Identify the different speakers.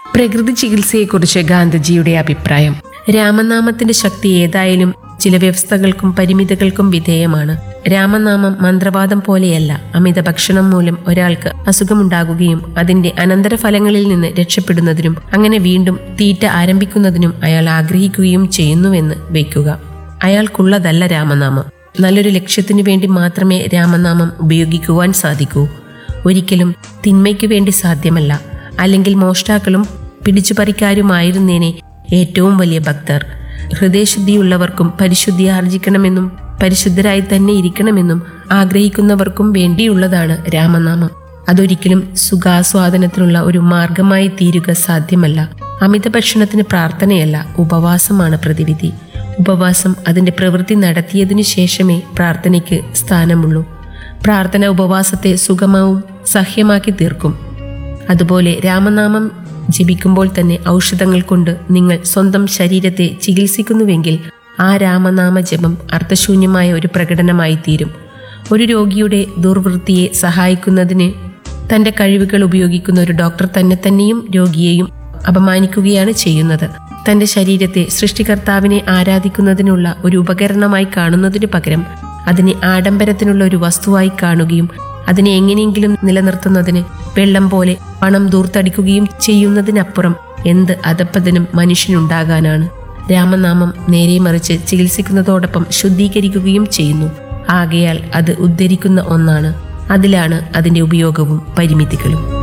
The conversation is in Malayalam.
Speaker 1: പ്രകൃതി ചികിത്സയെക്കുറിച്ച് ഗാന്ധിജിയുടെ അഭിപ്രായം. രാമനാമത്തിന്റെ ശക്തി ഏതായാലും ചില വ്യവസ്ഥകൾക്കും പരിമിതികൾക്കും വിധേയമാണ്. രാമനാമം മന്ത്രവാദം പോലെയല്ല. അമിത ഭക്ഷണം മൂലം ഒരാൾക്ക് അസുഖമുണ്ടാകുകയും അതിന്റെ അനന്തരഫലങ്ങളിൽ നിന്ന് രക്ഷപ്പെടുന്നതിനും അങ്ങനെ വീണ്ടും തീറ്റ ആരംഭിക്കുന്നതിനും അയാൾ ആഗ്രഹിക്കുകയും ചെയ്യുന്നുവെന്ന് വയ്ക്കുക. അയാൾക്കുള്ളതല്ല രാമനാമം. നല്ലൊരു ലക്ഷ്യത്തിനു വേണ്ടി മാത്രമേ രാമനാമം ഉപയോഗിക്കുവാൻ സാധിക്കൂ. ഒരിക്കലും തിന്മയ്ക്കു വേണ്ടി സാധ്യമല്ല. അല്ലെങ്കിൽ മോഷ്ടാക്കളും പിടിച്ചുപറിക്കാരുമായിരുന്നേനെ ഏറ്റവും വലിയ ഭക്തർ. ഹൃദയശുദ്ധിയുള്ളവർക്കും പരിശുദ്ധി ആർജിക്കണമെന്നും പരിശുദ്ധരായി തന്നെ ഇരിക്കണമെന്നും ആഗ്രഹിക്കുന്നവർക്കും വേണ്ടിയുള്ളതാണ് രാമനാമം. അതൊരിക്കലും സുഖാസ്വാദനത്തിനുള്ള ഒരു മാർഗമായി തീരുക സാധ്യമല്ല. അമിത ഭക്ഷണത്തിന് പ്രാർത്ഥനയല്ല, ഉപവാസമാണ് പ്രതിവിധി. ഉപവാസം അതിന്റെ പ്രവൃത്തി നടത്തിയതിനു ശേഷമേ പ്രാർത്ഥനയ്ക്ക് സ്ഥാനമുള്ളൂ. പ്രാർത്ഥന ഉപവാസത്തെ സുഗമവും സഹ്യമാക്കി തീർക്കും. അതുപോലെ രാമനാമം ജപിക്കുമ്പോൾ തന്നെ ഔഷധങ്ങൾ കൊണ്ട് നിങ്ങൾ സ്വന്തം ശരീരത്തെ ചികിത്സിക്കുന്നുവെങ്കിൽ ആ രാമനാമ ജപം അർത്ഥശൂന്യമായ ഒരു പ്രകടനമായി തീരും. ഒരു രോഗിയുടെ ദുർവൃത്തിയെ സഹായിക്കുന്നതിന് തന്റെ കഴിവുകൾ ഉപയോഗിക്കുന്ന ഒരു ഡോക്ടർ തന്നെയും രോഗിയെയും അപമാനിക്കുകയാണ് ചെയ്യുന്നത്. തന്റെ ശരീരത്തെ സൃഷ്ടികർത്താവിനെ ആരാധിക്കുന്നതിനുള്ള ഒരു ഉപകരണമായി കാണുന്നതിനു പകരം അതിനെ ആഡംബരത്തിനുള്ള ഒരു വസ്തുവായി കാണുകയും അതിനെ എങ്ങനെയെങ്കിലും നിലനിർത്തുന്നതിന് വെള്ളം പോലെ പണം ദൂർത്തടിക്കുകയും ചെയ്യുന്നതിനപ്പുറം എന്ത് അധപ്പതനും മനുഷ്യനുണ്ടാകാനാണ്. രാമനാമം നേരെ മറിച്ച് ചികിത്സിക്കുന്നതോടൊപ്പം ശുദ്ധീകരിക്കുകയും ചെയ്യുന്നു. ആകയാൽ അത് ഉദ്ധരിക്കുന്ന ഒന്നാണ്. അതിലാണ് അതിന്റെ ഉപയോഗവും പരിമിതികളും.